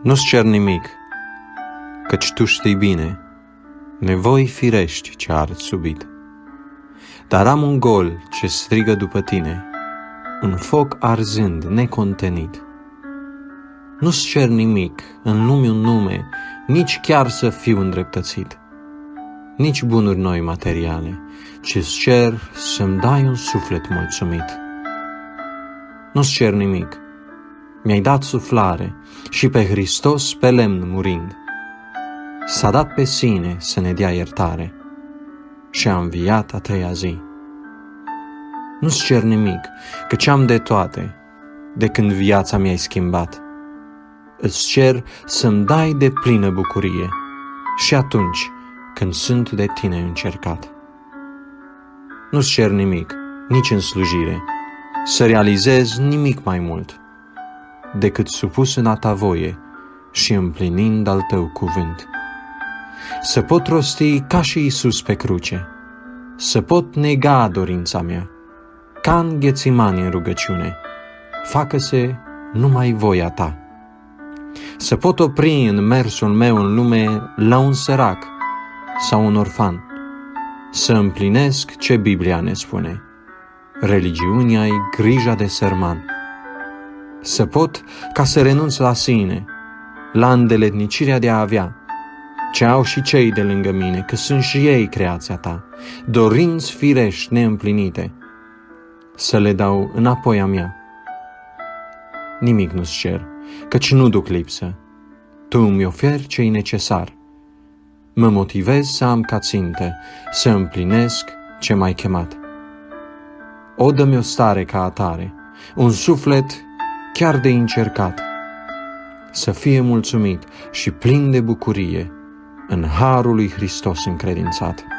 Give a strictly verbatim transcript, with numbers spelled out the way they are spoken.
Nu-ți cer nimic, căci tu știi bine nevoi firești ce ard subit. Dar am un gol ce strigă după tine, un foc arzând necontenit. Nu-ți cer nimic, în lume un nume, nici chiar să fiu îndreptățit, nici bunuri noi materiale, ci-ți cer să-mi dai un suflet mulțumit. Nu-ți cer nimic, mi-ai dat suflare și pe Hristos pe lemn murind, s-a dat pe sine să ne dea iertare și a înviat a treia zi. Nu-ți cer nimic, căci am de toate, de când viața mi-ai schimbat. Îți cer să-mi dai de plină bucurie și atunci când sunt de tine încercat. Nu-ți cer nimic, nici în slujire, să realizez nimic mai mult, decât supus în a ta voie și împlinind al tău cuvânt. Să pot rosti ca și Iisus pe cruce, să pot nega dorința mea, ca în Ghețimani în rugăciune, facă-se numai voia ta. Să pot opri în mersul meu în lume la un sărac sau un orfan, să împlinesc ce Biblia ne spune: religiunea-i grija de sărman. Să pot ca să renunț la sine, la îndeletnicirea de a avea, ce au și cei de lângă mine, că sunt și ei creația ta, dorinți firești neîmplinite, să le dau înapoi a mea. Nimic nu-ți cer, căci nu duc lipsă. Tu îmi oferi ce-i necesar. Mă motivez să am ca țintă, să împlinesc ce m-ai chemat. O, dă-mi o stare ca atare, un suflet chiar de încercat, să fie mulțumit și plin de bucurie în harul lui Hristos încredințat.